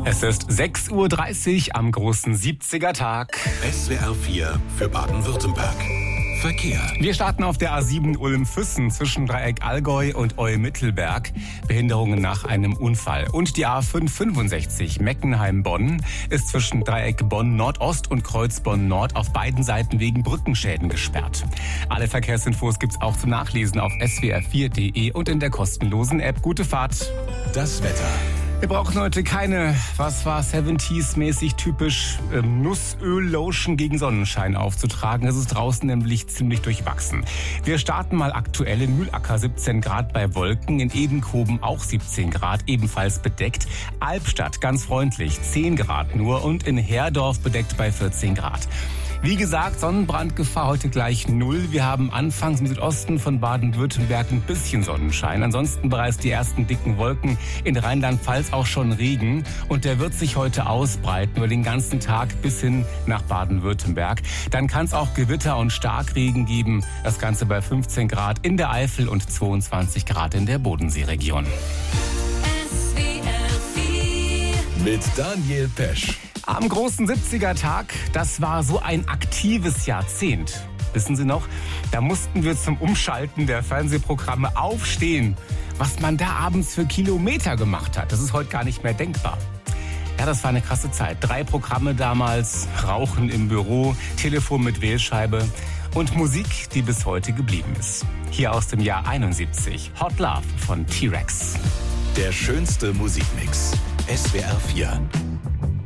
Es ist 6:30 Uhr am großen 70er Tag. SWR 4 für Baden-Württemberg. Verkehr. Wir starten auf der A7 Ulm-Füssen zwischen Dreieck Allgäu und Eu-Mittelberg. Behinderungen nach einem Unfall. Und die A565 Meckenheim-Bonn ist zwischen Dreieck Bonn-Nordost und Kreuz Bonn-Nord auf beiden Seiten wegen Brückenschäden gesperrt. Alle Verkehrsinfos gibt's auch zum Nachlesen auf swr4.de und in der kostenlosen App. Gute Fahrt. Das Wetter. Wir brauchen heute keine, 70s-mäßig typisch Nussöl-Lotion gegen Sonnenschein aufzutragen. Es ist draußen nämlich ziemlich durchwachsen. Wir starten mal aktuell in Mühlacker 17 Grad bei Wolken, in Edenkoben auch 17 Grad, ebenfalls bedeckt. Albstadt ganz freundlich, 10 Grad nur und in Herdorf bedeckt bei 14 Grad. Wie gesagt, Sonnenbrandgefahr heute gleich 0. Wir haben anfangs im Südosten von Baden-Württemberg ein bisschen Sonnenschein. Ansonsten bereits die ersten dicken Wolken. In Rheinland-Pfalz auch schon Regen. Und der wird sich heute ausbreiten über den ganzen Tag bis hin nach Baden-Württemberg. Dann kann es auch Gewitter und Starkregen geben. Das Ganze bei 15 Grad in der Eifel und 22 Grad in der Bodenseeregion. Mit Daniel Pesch. Am großen 70er-Tag, das war so ein aktives Jahrzehnt. Wissen Sie noch? Da mussten wir zum Umschalten der Fernsehprogramme aufstehen. Was man da abends für Kilometer gemacht hat, das ist heute gar nicht mehr denkbar. Ja, das war eine krasse Zeit. 3 Programme damals, Rauchen im Büro, Telefon mit Wählscheibe und Musik, die bis heute geblieben ist. Hier aus dem Jahr 71, Hot Love von T-Rex. Der schönste Musikmix. SWR 4.